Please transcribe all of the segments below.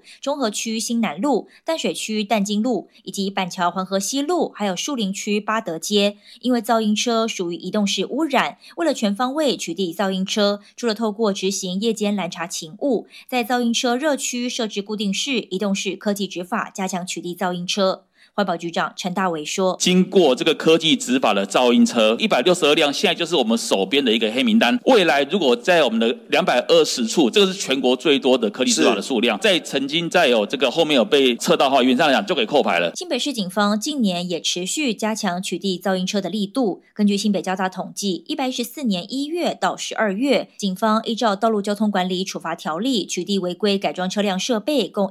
中和区新南路、淡水区淡金路以及板桥环河西路，还有树林区八德街，因为噪音车属于移动式污染，为了全方位取缔噪音车，除了透过执行夜间拦查勤务，在噪音车热区设置固定式、移动式科技执法，加强取缔噪音车。环保局长陈大为说， 经过这个科技执法的噪音车162辆，现在就是我们手边的一个黑名单。未来如果在我们的220处，这个是全国最多的科技执法的数量，曾经在有这个后面有被测到的话，原则上来讲就可以扣牌了。 新北市警方近年也持续加强取缔噪音车的力度。根据新北交大统计，114年1月到12月，警方依照道路交通管理处罚条例取缔违规改装车辆设备共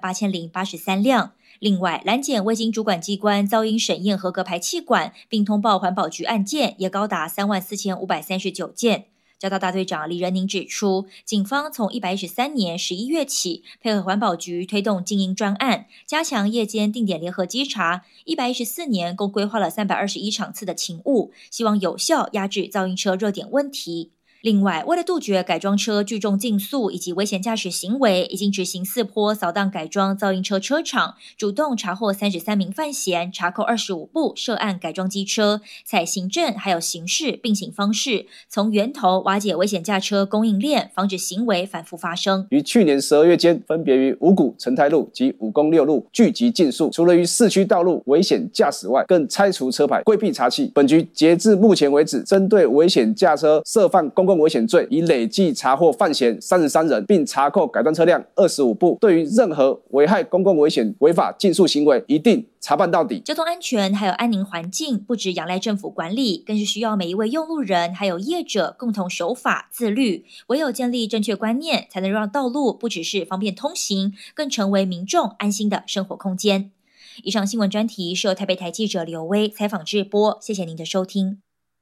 18083辆。另外，拦检未经主管机关噪音审验合格排气管，并通报环保局案件也高达34539件。交大大队长李仁宁指出，警方从113年11月起，配合环保局推动静音专案，加强夜间定点联合稽查。114年共规划了321场次的勤务，希望有效压制噪音车热点问题。另外，为了杜绝改装车聚众竞速以及危险驾驶行为，已经执行4波扫荡改装噪音车车厂，主动查获33名犯嫌，查扣25部涉案改装机车，采行政还有刑事并行方式，从源头瓦解危险驾车供应链，防止行为反复发生。 于去年12月间，分别于五股成泰路及五公六路聚集竞速，除了于市区道路危险驾驶外，更拆除车牌，规避查缉。本局截至目前为止，针对危险驾车涉犯公共危险罪，已累计查获犯嫌33人，并查扣改装车辆25部。对于任何危害公共危险违法竞速行为，一定查办到底。 交通安全还有安宁环境，不只仰赖政府管理，更是需要每一位用路人还有业者共同守法自律。唯有建立正确观念，才能让道路不只是方便通行，更成为民众安心的生活空间。以上新闻专题是由台北台记者刘威采访制播，谢谢您的收听。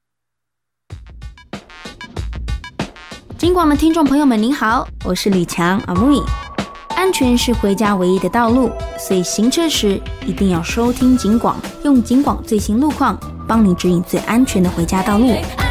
警广的听众朋友们您好，我是李强阿木。安全是回家唯一的道路，所以行车时一定要收听警广，用警广最新路况帮你指引最安全的回家道路。